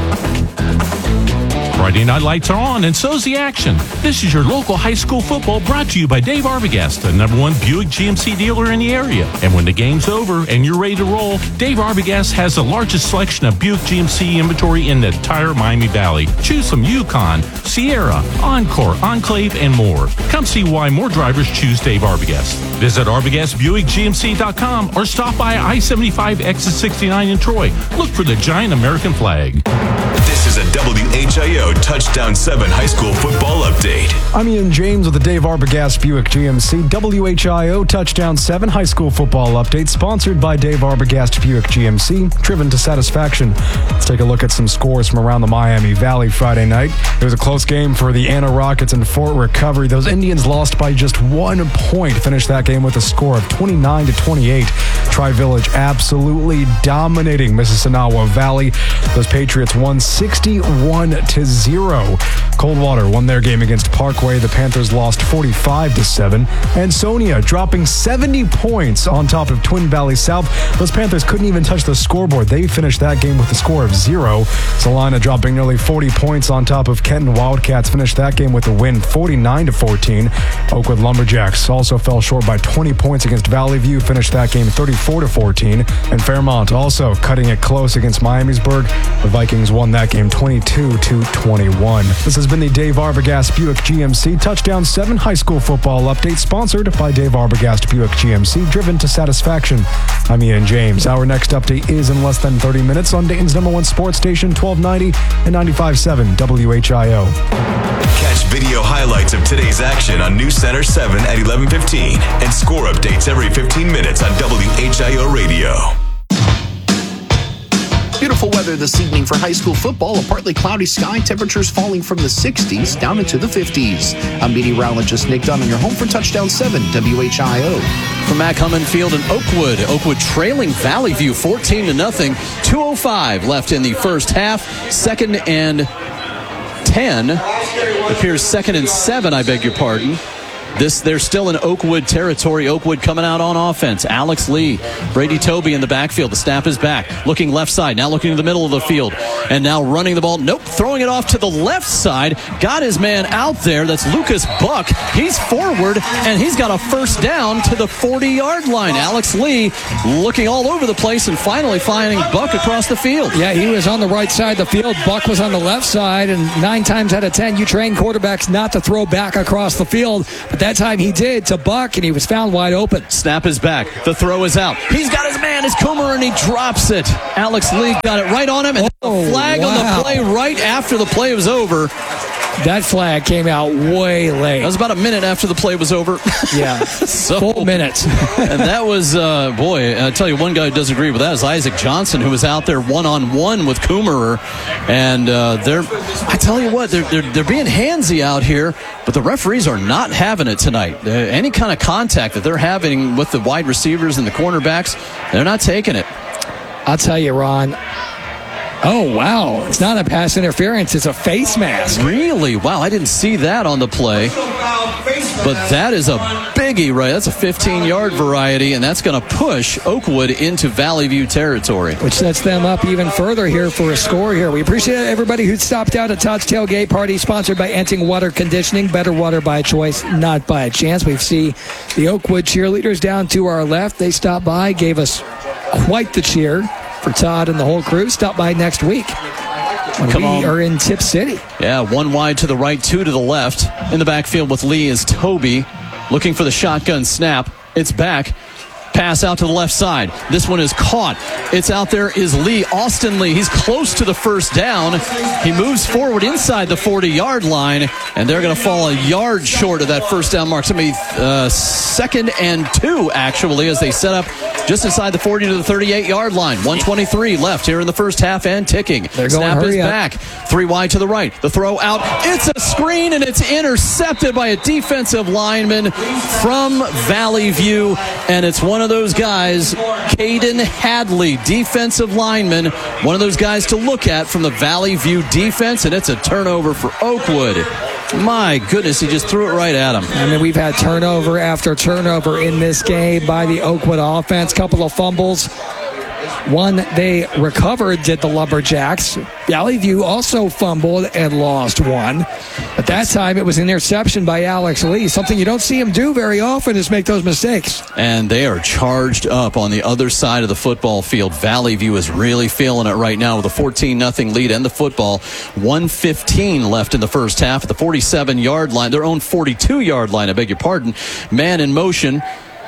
O. Friday night lights are on, and so's the action. This is your local high school football brought to you by Dave Arbogast, the number one Buick G M C dealer in the area. And when the game's over and you're ready to roll, Dave Arbogast has the largest selection of Buick G M C inventory in the entire Miami Valley. Choose from Yukon, Sierra, Encore, Enclave, and more. Come see why more drivers choose Dave Arbogast. Visit Arbogast Buick G M C dot com or stop by I seventy-five exit sixty-nine in Troy. Look for the giant American flag. This is a W H I O Touchdown seven High School Football Update. I'm Ian James with the Dave Arbogast Buick G M C W H I O Touchdown seven High School Football Update, sponsored by Dave Arbogast Buick G M C, driven to satisfaction. Let's take a look at some scores from around the Miami Valley Friday night. It was a close game for the Anna Rockets and Fort Recovery. Those Indians lost by just one point, finished that game with a score of twenty-nine to twenty-eight. Tri-Village absolutely dominating Mississinawa Valley. Those Patriots won sixty-one to zero. Coldwater won their game against Parkway. The Panthers lost forty-five to seven. And Sonia dropping seventy points on top of Twin Valley South. Those Panthers couldn't even touch the scoreboard. They finished that game with a score of zero. Salina dropping nearly forty points on top of Kenton Wildcats. Finished that game with a win, forty-nine to fourteen. Oakwood Lumberjacks also fell short by twenty points against Valley View. Finished that game thirty-four to fourteen. And Fairmont also cutting it close against Miamisburg. The Vikings won that game twenty-two to twenty-one. This has been the Dave Arbogast Buick G M C Touchdown seven High School Football Update, sponsored by Dave Arbogast Buick G M C, driven to satisfaction. I'm Ian James. Our next update is in less than thirty minutes on Dayton's number one sports station, twelve ninety and ninety-five point seven W H I O. Catch video highlights of today's action on News Center seven at eleven fifteen and score updates every fifteen minutes on W H I O Radio. Beautiful weather this evening for high school football. A partly cloudy sky, temperatures falling from the sixties down into the fifties. I'm meteorologist Nick Dunn on your home for Touchdown seven, W H I O. From Mac Hummin Field in Oakwood. Oakwood trailing Valley View fourteen to nothing. two oh five left in the first half. Second and ten. Appears second and seven, I beg your pardon. This, they're still in Oakwood territory. Oakwood coming out on offense. Alex Lee, Brady Toby in the backfield. The snap is back. Looking left side. Now looking to the middle of the field. And now running the ball. Nope. Throwing it off to the left side. Got his man out there. That's Lucas Buck. He's forward, and he's got a first down to the forty-yard line. Alex Lee looking all over the place and finally finding Buck across the field. Yeah, he was on the right side of the field. Buck was on the left side, and nine times out of ten, you train quarterbacks not to throw back across the field. But that time he did to Buck, and he was found wide open. Snap is back. The throw is out. He's got his man, his Coomer, and he drops it. Alex Lee got it right on him, and oh, the flag wow. on the play right after the play was over. That flag came out way late. That was about a minute after the play was over. Yeah, so, full minutes. And that was, uh, boy, I tell you, one guy who does agree with that is Isaac Johnson, who was out there one-on-one with Coomerer. And uh, they're, I tell you what, they're, they're, they're being handsy out here, but the referees are not having it tonight. Uh, any kind of contact that they're having with the wide receivers and the cornerbacks, they're not taking it. I'll tell you, Ron. Oh, wow. It's not a pass interference. It's a face mask. Really? Wow, I didn't see that on the play. But that is a biggie, right? That's a fifteen-yard variety, and that's going to push Oakwood into Valley View territory. Which sets them up even further here for a score here. We appreciate everybody who stopped out at Todd's Tailgate Party, sponsored by Enting Water Conditioning. Better water by choice, not by a chance. We see the Oakwood cheerleaders down to our left. They stopped by, gave us quite the cheer for Todd and the whole crew. Stop by next week when Come we on. are in Tip City. Yeah, one wide to the right, two to the left. In the backfield with Lee is Toby, looking for the shotgun snap. It's back. Pass out to the left side. This one is caught. It's out there is Lee, Austin Lee. He's close to the first down. He moves forward inside the forty-yard line, and they're going to fall a yard short of that first down mark. Somebody uh, second and two, actually, as they set up just inside the forty to the thirty-eight-yard line. one twenty-three left here in the first half and ticking. They're going Snap is hurry up. back. Three wide to the right. The throw out. It's a screen, and it's intercepted by a defensive lineman from Valley View, and it's one of those guys, Caden Hadley, defensive lineman, one of those guys to look at from the Valley View defense, and it's a turnover for Oakwood. My goodness, he just threw it right at him. I mean, we've had turnover after turnover in this game by the Oakwood offense. Couple of fumbles. One they recovered, did the Lumberjacks. Valley View also fumbled and lost one. But that time it was an interception by Alex Lee. Something you don't see him do very often is make those mistakes. And they are charged up on the other side of the football field. Valley View is really feeling it right now with a fourteen nothing lead and the football. one fifteen left in the first half at the forty-seven-yard line. Their own forty-two-yard line, I beg your pardon. Man in motion.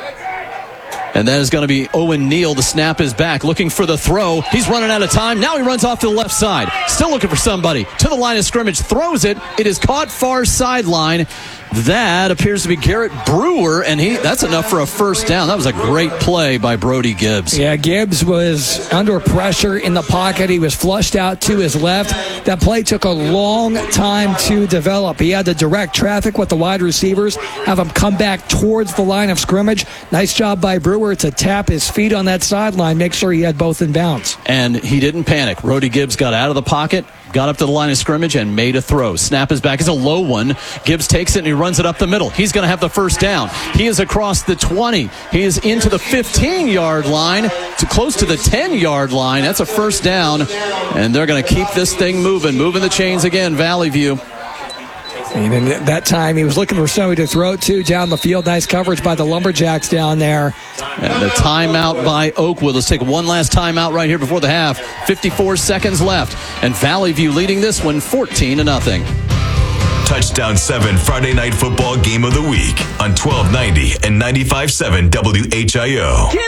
And that is going to be Owen Neal. The snap is back, looking for the throw. He's running out of time. Now he runs off to the left side. Still looking for somebody. To the line of scrimmage. Throws it. It is caught far sideline. That appears to be Garrett Brewer, and he that's enough for a first down. That was a great play by Brody Gibbs. Yeah, Gibbs was under pressure in the pocket. He was flushed out to his left. That play took a long time to develop. He had to direct traffic with the wide receivers, have him come back towards the line of scrimmage. Nice job by Brewer to tap his feet on that sideline, make sure he had both in bounds. And he didn't panic. Brody Gibbs got out of the pocket, got up to the line of scrimmage, and made a throw. Snap is back. It's a low one. Gibbs takes it, and he runs it up the middle. He's going to have the first down. He is across the twenty. He is into the fifteen-yard line, to close to the ten-yard line. That's a first down, and they're going to keep this thing moving. Moving the chains again, Valley View. And at that time, he was looking for somebody to throw to down the field. Nice coverage by the Lumberjacks down there. And the timeout by Oakwood. Let's take one last timeout right here before the half. fifty-four seconds left. And Valley View leading this one fourteen to nothing. Touchdown seven Friday Night Football Game of the Week on twelve ninety and ninety-five point seven W H I O. Get in here!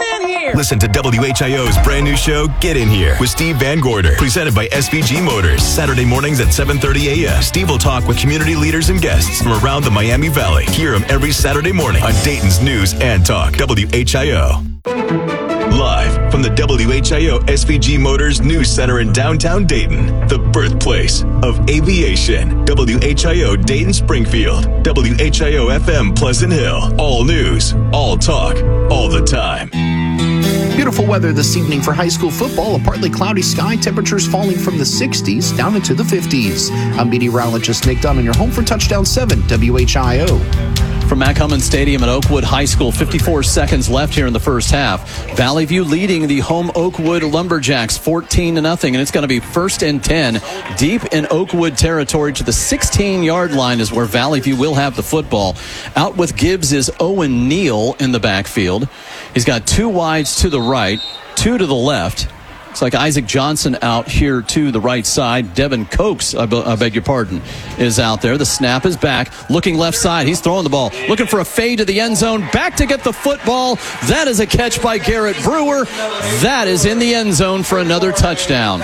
here. Listen to W H I O's brand new show, Get In Here, with Steve Van Gorder. Presented by S V G Motors. Saturday mornings at seven thirty a.m. Steve will talk with community leaders and guests from around the Miami Valley. Hear him every Saturday morning on Dayton's News and Talk, W H I O. Live from the W H I O S V G Motors News Center in downtown Dayton, the birthplace of aviation. W H I O Dayton Springfield, W H I O F M Pleasant Hill. All news, all talk, all the time. Beautiful weather this evening for high school football. A partly cloudy sky, temperatures falling from the sixties down into the fifties. I'm meteorologist Nick Dunn, and you're home for Touchdown seven, W H I O. From Mac Hummons Stadium at Oakwood High School, fifty-four seconds left here in the first half. Valley View leading the home Oakwood Lumberjacks fourteen to nothing, and it's going to be first and ten deep in Oakwood territory to the sixteen-yard line is where Valley View will have the football. Out with Gibbs is Owen Neal in the backfield. He's got two wides to the right, two to the left. Looks like Isaac Johnson out here to the right side. Devin Cokes, I, be, I beg your pardon, is out there. The snap is back. Looking left side. He's throwing the ball. Looking for a fade to the end zone. Back to get the football. That is a catch by Garrett Brewer. That is in the end zone for another touchdown.